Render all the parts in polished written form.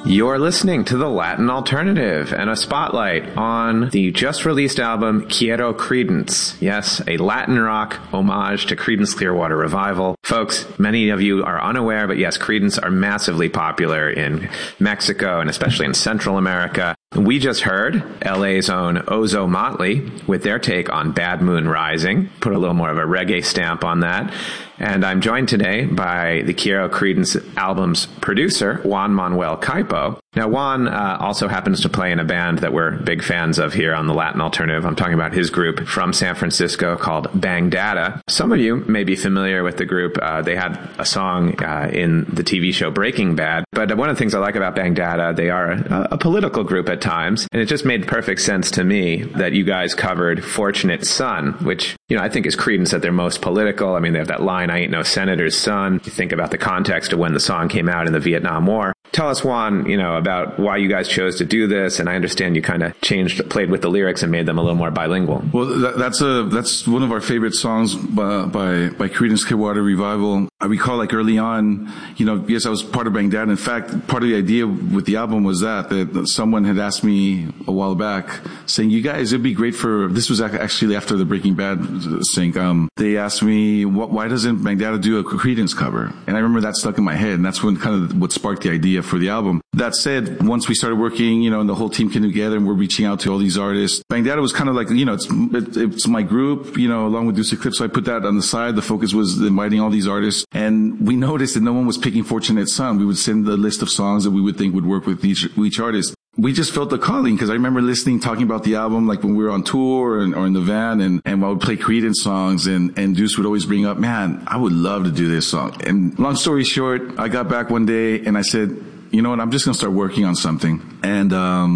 You're listening to the Latin Alternative and a spotlight on the just-released album Quiero Creedence. Yes, a Latin rock homage to Creedence Clearwater Revival. Folks, many of you are unaware, but yes, Creedence are massively popular in Mexico and especially in Central America. We just heard LA's own Ozo Motley with their take on Bad Moon Rising. Put a little more of a reggae stamp on that. And I'm joined today by the Quiero Creedence album's producer, Juan Manuel Caipo. Now, Juan also happens to play in a band that we're big fans of here on the Latin Alternative. I'm talking about his group from San Francisco called Bang Data. Some of you may be familiar with the group. They had a song in the TV show Breaking Bad. But one of the things I like about Bang Data, they are a political group at times. And it just made perfect sense to me that you guys covered Fortunate Son, which, I think is Creedence at their most political. I mean, they have that line, I ain't no senator's son. You think about the context of when the song came out in the Vietnam War. Tell us, Juan, about why you guys chose to do this. And I understand you kind of played with the lyrics and made them a little more bilingual. Well, that's one of our favorite songs by Creedence Clearwater Revival. I recall early on, yes, I was part of Bang Data. In fact, part of the idea with the album was that someone had asked me a while back saying, you guys, it'd be great this was actually after the Breaking Bad sync. They asked me, why doesn't Bang Data do a Creedence cover? And I remember that stuck in my head. And that's when kind of what sparked the idea for the album. That said, once we started working, and the whole team came together and we're reaching out to all these artists, Bang Data was kind of like, it's my group, along with Deuce Eclipse. So I put that on the side. The focus was inviting all these artists. And we noticed that no one was picking Fortunate Son. We would send the list of songs that we would think would work with each artist. We just felt the calling because I remember talking about the album, like when we were on tour or in the van and I would play Creedence songs and Deuce would always bring up, man, I would love to do this song. And long story short, I got back one day and I said, you know what, I'm just going to start working on something. And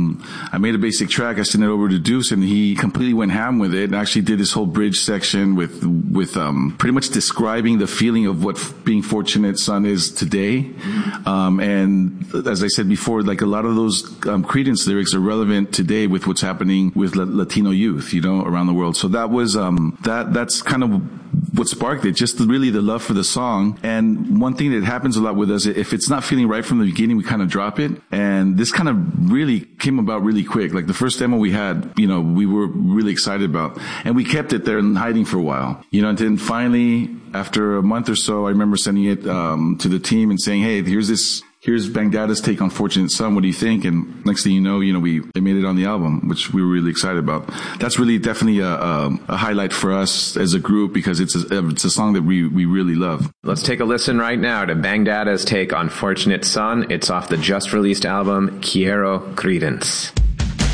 I made a basic track. I sent it over to Deuce and he completely went ham with it and actually did this whole bridge section with pretty much describing the feeling of what being Fortunate Son is today. And as I said before, like a lot of those Creedence lyrics are relevant today with what's happening with Latino youth, around the world. So that was that's kind of what sparked it, just really the love for the song. And one thing that happens a lot with us, if it's not feeling right from the beginning, we kind of drop it. And this kind of really came about really quick. Like the first demo we had, we were really excited about. And we kept it there in hiding for a while. And then finally, after a month or so, I remember sending it to the team and saying, hey, here's Bang Data's take on Fortunate Son. What do you think? And next thing you know, they made it on the album, which we were really excited about. That's really definitely a highlight for us as a group because it's a song that we really love. Let's take a listen right now to Bang Data's take on Fortunate Son. It's off the just released album Quiero Creedence.